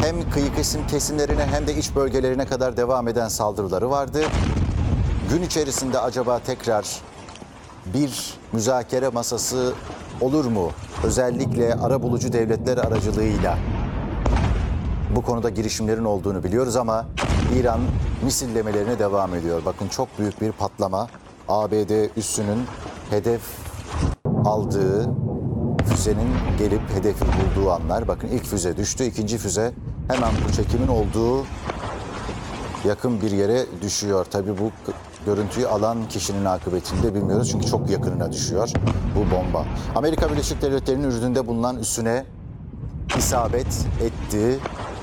hem kıyı kesimlerine hem de iç bölgelerine kadar devam eden saldırıları vardı. Gün içerisinde acaba tekrar bir müzakere masası olur mu? Özellikle arabulucu devletler aracılığıyla bu konuda girişimlerin olduğunu biliyoruz ama İran misillemelerine devam ediyor. Bakın çok büyük bir patlama. ABD üssünün hedef aldığı füzenin gelip hedefi bulduğu anlar. Bakın ilk füze düştü, ikinci füze hemen bu çekimin olduğu yakın bir yere düşüyor. Tabii bu görüntüyü alan kişinin akıbetini de bilmiyoruz çünkü çok yakınına düşüyor bu bomba. Amerika Birleşik Devletleri'nin Ürdün'de bulunan üssüne isabet etti.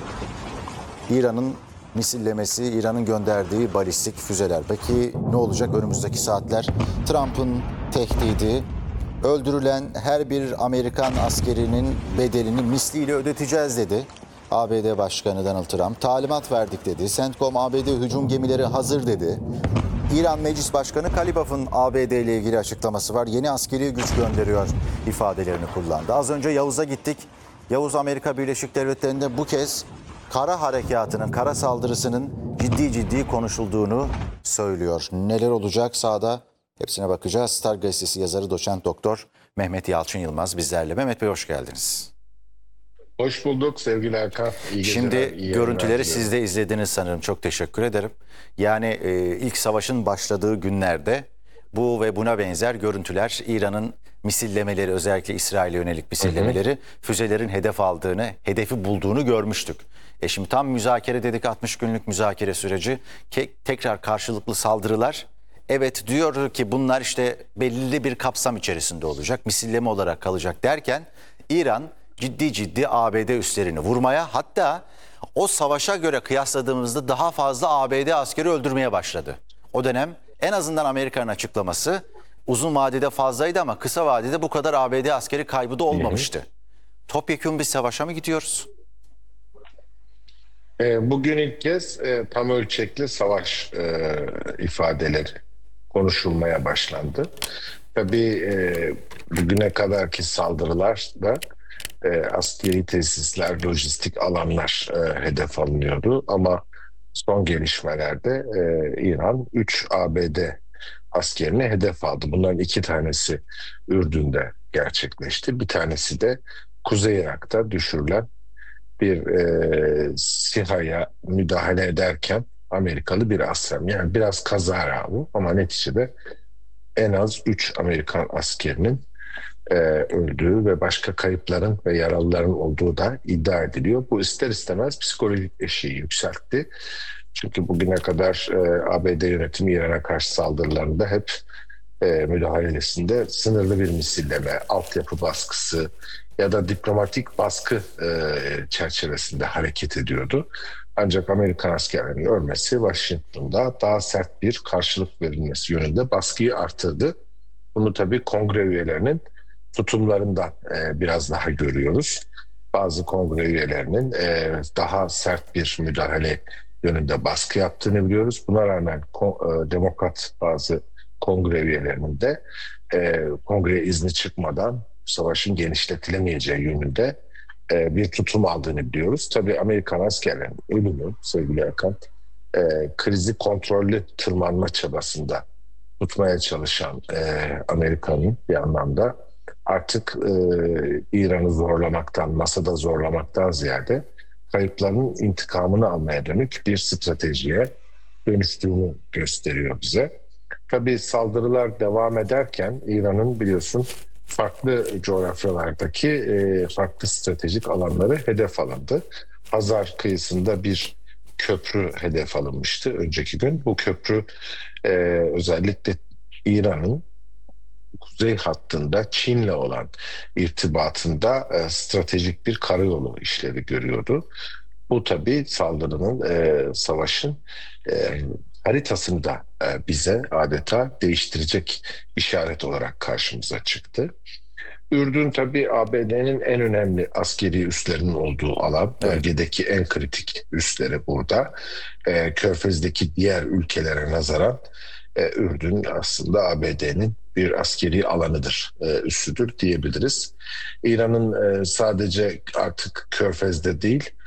İran'ın misillemesi, İran'ın gönderdiği balistik füzeler. Peki ne olacak önümüzdeki saatler? Trump'ın tehdidi, öldürülen her bir Amerikan askerinin bedelini misliyle ödeteceğiz dedi. ABD Başkanı Donald Trump talimat verdik dedi. CENTCOM ABD hücum gemileri hazır dedi. İran Meclis Başkanı Kalibaf'ın ABD ile ilgili açıklaması var. Yeni askeri güç gönderiyor ifadelerini kullandı. Az önce Yavuz'a gittik. Yavuz Amerika Birleşik Devletleri'nde bu kez kara harekatının, kara saldırısının ciddi konuşulduğunu söylüyor. Neler olacak sahada? Hepsine bakacağız. Star Gazetesi yazarı doçent doktor Mehmet Yalçın Yılmaz bizlerle. Mehmet Bey hoş geldiniz. Hoş bulduk sevgili Erkan. Şimdi görüntüleri siz de izlediniz sanırım. Çok teşekkür ederim. Yani ilk savaşın başladığı günlerde bu ve buna benzer görüntüler İran'ın misillemeleri, özellikle İsrail'e yönelik misillemeleri, füzelerin hedef aldığını, hedefi bulduğunu görmüştük. Şimdi tam müzakere dedik, 60 günlük müzakere süreci, tekrar karşılıklı saldırılar. Evet diyor ki bunlar işte belirli bir kapsam içerisinde olacak, misilleme olarak kalacak derken İran ciddi ABD üslerini vurmaya, hatta o savaşa göre kıyasladığımızda daha fazla ABD askeri öldürmeye başladı. O dönem en azından Amerika'nın açıklaması uzun vadede fazlaydı ama kısa vadede bu kadar ABD askeri kaybı da olmamıştı. Topyekun bir savaşa mı gidiyoruz? Bugün ilk kez tam ölçekli savaş ifadeleri konuşulmaya başlandı. Tabii bugüne kadarki saldırılar da askeri tesisler, lojistik alanlar hedef alınıyordu. Ama son gelişmelerde İran 3 ABD askerini hedef aldı. Bunların 2 tanesi Ürdün'de gerçekleşti. Bir tanesi de Kuzey Irak'ta düşürülen bir SİHA'ya müdahale ederken Amerikalı bir asker. Yani biraz kazara bu ama neticede en az 3 Amerikan askerinin öldüğü ve başka kayıpların ve yaralıların olduğu da iddia ediliyor. Bu ister istemez psikolojik eşiği yükseltti. Çünkü bugüne kadar ABD yönetimi İran'a karşı saldırılarında hep müdahalesinde sınırlı bir misilleme, altyapı baskısı ya da diplomatik baskı çerçevesinde hareket ediyordu. Ancak Amerikan askerlerinin ölmesi Washington'da daha sert bir karşılık verilmesi yönünde baskıyı artırdı. Bunu tabii kongre üyelerinin tutumlarından biraz daha görüyoruz. Bazı kongre üyelerinin daha sert bir müdahale yönünde baskı yaptığını biliyoruz. Buna rağmen demokrat bazı kongre üyelerinin de kongre izni çıkmadan savaşın genişletilemeyeceği yönünde bir tutum aldığını biliyoruz. Tabii Amerikan askerlerinin ölümü sevgili Erkan, krizi kontrollü tırmanma çabasında tutmaya çalışan Amerika'nın bir anlamda artık İran'ı zorlamaktan, masada zorlamaktan ziyade kayıpların intikamını almaya dönük bir stratejiye dönüştüğünü gösteriyor bize. Tabii saldırılar devam ederken İran'ın biliyorsun farklı coğrafyalardaki farklı stratejik alanları hedef alındı. Hazar kıyısında bir köprü hedef alınmıştı önceki gün. Bu köprü özellikle İran'ın kuzey hattında Çin'le olan irtibatında stratejik bir karayolu işlevi görüyordu. Bu tabii saldırının, savaşın haritasını da bize adeta değiştirecek işaret olarak karşımıza çıktı. Ürdün tabii ABD'nin en önemli askeri üslerinin olduğu alan. Bölgedeki en kritik üsleri burada. Körfez'deki diğer ülkelere nazaran Ürdün aslında ABD'nin bir askeri alanıdır, üssüdür diyebiliriz. İran'ın sadece artık Körfez'de değil,